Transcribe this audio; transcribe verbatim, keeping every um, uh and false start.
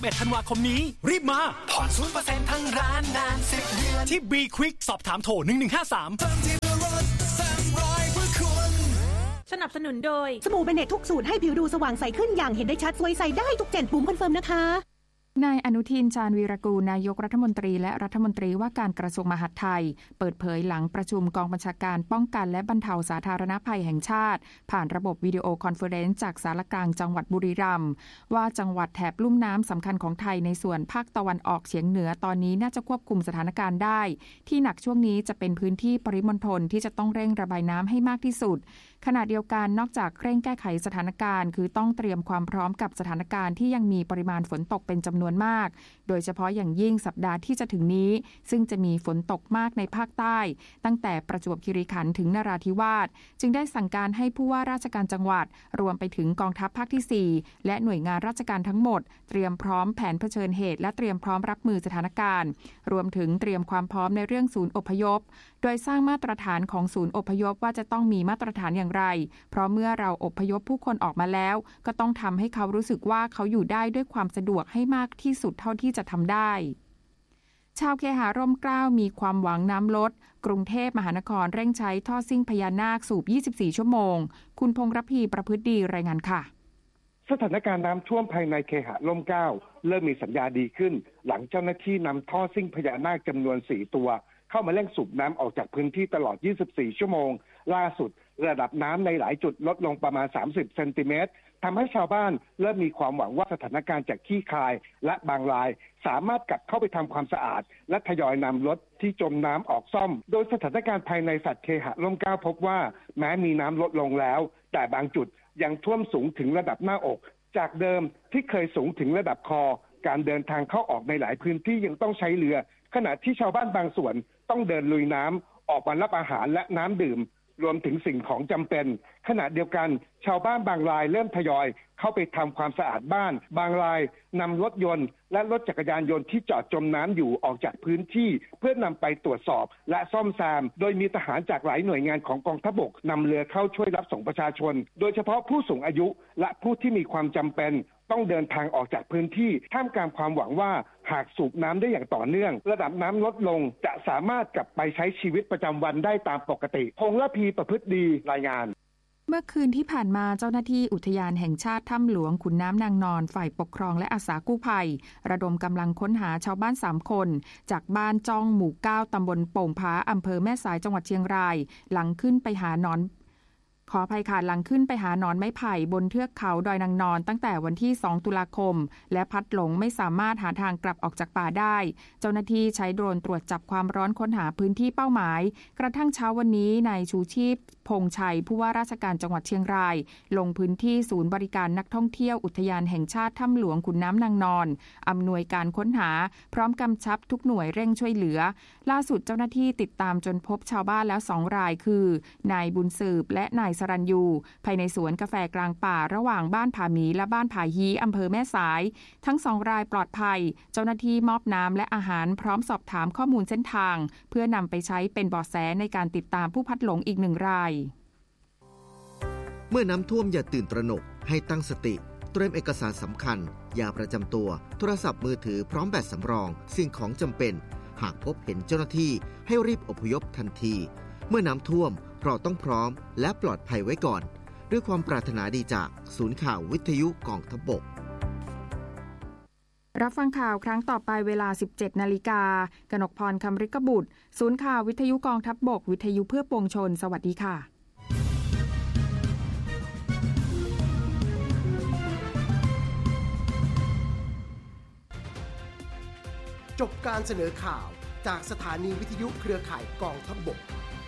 บเอ็ดธันวาคมนี้รีบมาผ่อน ศูนย์เปอร์เซ็นต์ ทั้งร้านนานสิบเดือนที่ B Quick สอบถามโทรหนึ่งหนึ่งห้าสามสนับสนุนโดยสบู่เบเนตทุกสูตรให้ผิวดูสว่างใสขึ้นอย่างเห็นได้ชัดสวยใสได้ทุกเจนปุ่มคอนเฟิร์มนะคะนายอนุทิน ชาญวีรกูลนายกรัฐมนตรีและรัฐมนตรีว่าการกระทรวงมหาดไทยเปิดเผยหลังประชุมกองบัญชาการป้องกันและบรรเทาสาธารณภัยแห่งชาติผ่านระบบวิดีโอคอนเฟอเรนซ์จากศาลกลางจังหวัดบุรีรัมย์ว่าจังหวัดแถบลุ่มน้ำสำคัญของไทยในส่วนภาคตะวันออกเฉียงเหนือตอนนี้น่าจะควบคุมสถานการณ์ได้ที่หนักช่วงนี้จะเป็นพื้นที่ปริมณฑลที่จะต้องเร่งระบายน้ำให้มากที่สุดขณะเดียวกันนอกจากเร่งแก้ไขสถานการณ์คือต้องเตรียมความพร้อมกับสถานการณ์ที่ยังมีปริมาณฝนตกเป็นจำนวนมากโดยเฉพาะอย่างยิ่งสัปดาห์ที่จะถึงนี้ซึ่งจะมีฝนตกมากในภาคใต้ตั้งแต่ประจวบคีรีขันธ์ถึงนราธิวาสจึงได้สั่งการให้ผู้ว่าราชการจังหวัดรวมไปถึงกองทัพภาคที่สี่และหน่วยงานราชการทั้งหมดเตรียมพร้อมแผนเผชิญเหตุและเตรียมพร้อมรับมือสถานการณ์รวมถึงเตรียมความพร้อมในเรื่องศูนย์อพยพโดยสร้างมาตรฐานของศูนย์อพยพว่าจะต้องมีมาตรฐานอย่างไรเพราะเมื่อเราอพยพผู้คนออกมาแล้วก็ต้องทำให้เขารู้สึกว่าเขาอยู่ได้ด้วยความสะดวกให้มากที่สุดเท่าที่จะทำได้ชาวเคหะร่มเกล้ามีความหวังน้ำลดกรุงเทพมหานครเร่งใช้ท่อซิ่งพญานาคสูบยี่สิบสี่ชั่วโมงคุณพงษ์ระพีประพฤติดีรายงานค่ะสถานการณ์น้ำท่วมภายในเคหะร่มเกล้าเริ่มมีสัญญาดีขึ้นหลังเจ้าหน้าที่นำท่อซิ่งพญานาคจำนวนสี่ตัวเข้ามาเร่งสูบน้ำออกจากพื้นที่ตลอดยี่สิบสี่ชั่วโมงล่าสุดระดับน้ำในหลายจุดลดลงประมาณสามสิบเซนติเมตรทำให้ชาวบ้านเริ่มมีความหวังว่าสถานการณ์จะคลี่คลายและบางรายสามารถกลับเข้าไปทำความสะอาดและทยอยนำรถที่จมน้ำออกซ่อมโดยสถานการณ์ภายในสัตว์เคหะร่มเกล้าพบว่าแม้มีน้ำลดลงแล้วแต่บางจุดยังท่วมสูงถึงระดับหน้าอกจากเดิมที่เคยสูงถึงระดับคอการเดินทางเข้าออกในหลายพื้นที่ยังต้องใช้เรือขณะที่ชาวบ้านบางส่วนต้องเดินลุยน้ำออกมารับอาหารและน้ำดื่มรวมถึงสิ่งของจำเป็นขณะเดียวกันชาวบ้านบางรายเริ่มทยอยเข้าไปทำความสะอาดบ้านบางรายนำรถยนต์และรถจักรยานยนต์ที่จอดจมน้ำอยู่ออกจากพื้นที่เพื่อนำไปตรวจสอบและซ่อมแซมโดยมีทหารจากหลายหน่วยงานของกองทัพบกนำเรือเข้าช่วยรับส่งประชาชนโดยเฉพาะผู้สูงอายุและผู้ที่มีความจำเป็นต้องเดินทางออกจากพื้นที่ท่ามกลางความหวังว่าหากสูบน้ำได้อย่างต่อเนื่องระดับน้ำลดลงจะสามารถกลับไปใช้ชีวิตประจำวันได้ตามปกติพงษ์ระพีประพฤติดีรายงานเมื่อคืนที่ผ่านมาเจ้าหน้าที่อุทยานแห่งชาติถ้ำหลวงขุนน้ำนางนอนฝ่ายปกครองและอาสากู้ภัยระดมกำลังค้นหาชาวบ้านสามคนจากบ้านจ้องหมู่เก้าตำบลโป่งผาอำเภอแม่สายจังหวัดเชียงรายหลังขึ้นไปหาหนอนขออภัยค่ะหลังขึ้นไปหาหนอนไม้ไผ่บนเทือกเขาดอยนางนอนตั้งแต่วันที่สองตุลาคมและพัดหลงไม่สามารถหาทางกลับออกจากป่าได้เจ้าหน้าที่ใช้โดรนตรวจจับความร้อนค้นหาพื้นที่เป้าหมายกระทั่งเช้าวันนี้นายชูชีพพงษ์ชัยผู้ว่าราชการจังหวัดเชียงรายลงพื้นที่ศูนย์บริการนักท่องเที่ยวอุทยานแห่งชาติถ้ำหลวงขุนน้ำนางนอนอำนวยการค้นหาพร้อมกำชับทุกหน่วยเร่งช่วยเหลือล่าสุดเจ้าหน้าที่ติดตามจนพบชาวบ้านแล้วสองรายคือนายบุญสืบและนายสรัญยูภายในสวนกาแฟกลางป่าระหว่างบ้านผาหมีและบ้านผาฮีอำเภอแม่สายทั้งสองรายปลอดภัยเจ้าหน้าที่มอบน้ำและอาหารพร้อมสอบถามข้อมูลเส้นทางเพื่อนำไปใช้เป็นเบาะแสในการติดตามผู้พัดหลงอีกหนึ่งรายเมื่อน้ำท่วมอย่าตื่นตระหนกให้ตั้งสติเตรียมเอกสารสำคัญยาประจำตัวโทรศัพท์มือถือพร้อมแบตสำรองสิ่งของจำเป็นหากพบเห็นเจ้าหน้าที่ให้รีบอพยพทันทีเมื่อน้ำท่วมเราต้องพร้อมและปลอดภัยไว้ก่อนด้วยความปรารถนาดีจากศูนย์ข่าววิทยุกองทัพบกรับฟังข่าวครั้งต่อไปเวลา สิบเจ็ดนาฬิกา กนกพร คำฤกบุตรศูนย์ข่าววิทยุกองทัพบกวิทยุเพื่อปวงชนสวัสดีค่ะจบการเสนอข่าวจากสถานีวิทยุเครือข่ายกองทัพบก